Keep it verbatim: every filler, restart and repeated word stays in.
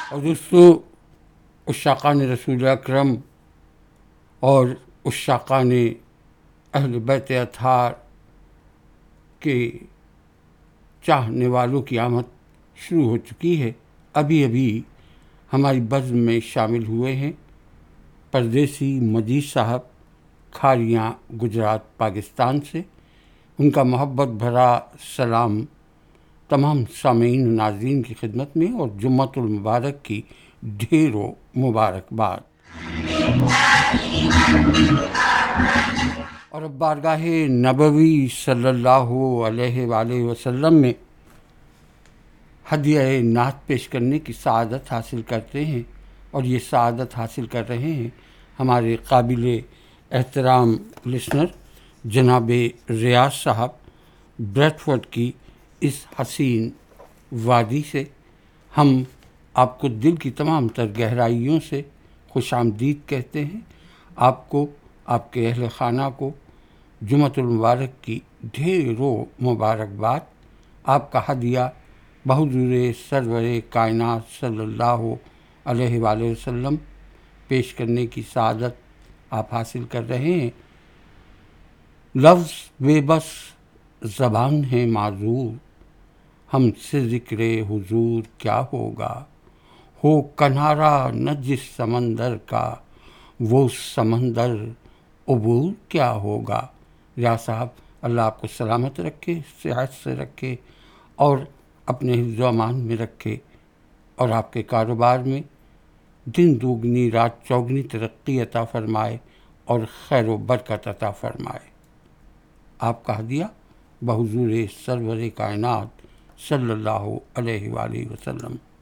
اور دوستو، عشاقان رسول اکرم اور عشاقان اہل بیت اطہار کے چاہنے والوں کی آمد شروع ہو چکی ہے۔ ابھی ابھی ہماری بزم میں شامل ہوئے ہیں پردیسی مجید صاحب، کھاریاں، گجرات، پاکستان سے۔ ان کا محبت بھرا سلام تمام سامعین و ناظرین کی خدمت میں، اور جمعۃ المبارک کی ڈھیروں مبارکباد۔ اور اب بارگاہ نبوی صلی اللہ علیہ وآلہ وسلم میں ہدیہ نعت پیش کرنے کی سعادت حاصل کرتے ہیں، اور یہ سعادت حاصل کر رہے ہیں ہمارے قابل احترام لسنر جناب ریاض صاحب، بریڈ فورڈ کی اس حسین وادی سے۔ ہم آپ کو دل کی تمام تر گہرائیوں سے خوش آمدید کہتے ہیں۔ آپ کو، آپ کے اہل خانہ کو جمعۃ المبارک کی ڈھیروں مبارکباد۔ آپ کا ہدیہ بحضور سرور کائنات صلی اللہ علیہ وآلہ وسلم پیش کرنے کی سعادت آپ حاصل کر رہے ہیں۔ لفظ بے بس زبان ہے معذور، ہم سے ذکر حضور کیا ہوگا، ہو کنارہ نہ جس سمندر کا، وہ سمندر عبور کیا ہوگا۔ ریاض صاحب، اللہ آپ کو سلامت رکھے، صحت سے رکھے، اور اپنے حفظ و امان میں رکھے، اور آپ کے کاروبار میں دن دوگنی رات چوگنی ترقی عطا فرمائے اور خیر و برکت عطا فرمائے۔ آپ کا ہدیہ بحضور سرور کائنات صلی اللہ علیہ وآلہ وسلم۔